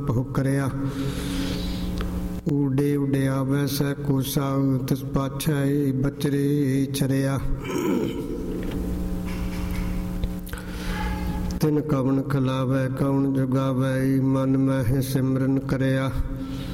ਬਹੁ ਕਰਿਆ। ਊਡੇ ਉਡਿਆਵੈ ਸੈ ਕੋਸਾ, ਤਿਸ ਪਾਛੈ ਬਚਰੇ ਚਰਿਆ। ਤਿਨ ਕਵਣ ਖਲਾਵੈ ਕਵਣ ਜੁਗਾਵੈ, ਮਨ ਮਹਿ ਸਿਮਰਨ ਕਰਿਆ।